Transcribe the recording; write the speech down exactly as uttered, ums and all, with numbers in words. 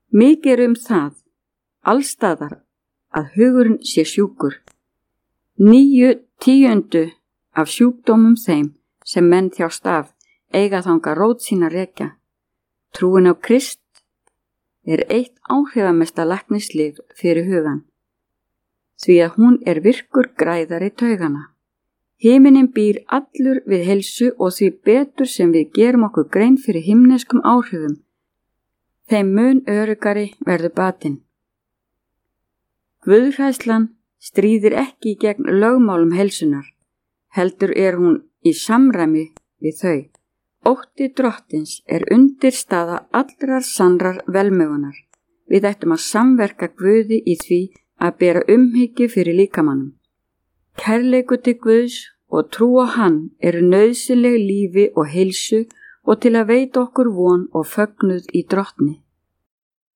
Mikið er um það, allstaðar, að hugurinn sé sjúkur. Níu tíundu af sjúkdómum þeim sem menn þjást af eiga þanga rót sína rekja. Trúin á Krist er eitt áhrifamesta læknislyf fyrir hugan, því að hún er virkur græðari taugana. Himinin býr allur við heilsu og því betur sem við gerum okkur grein fyrir himneskum áhrifum, þeim mun öruggari verður batinn. Guðhræðslan stríðir ekki gegn lögmálum heilsunar, heldur er hún í samræmi við þau. Ótti drottins er undirstaða allrar sannrar velmegunar. Við ættum að samverka Guði í því að bera umhyggju fyrir líkamannum. Kærleikur til Guðs og trú á hann eru nauðsynleg lífi og heilsu og til að veita okkur von og fögnuð í drottni.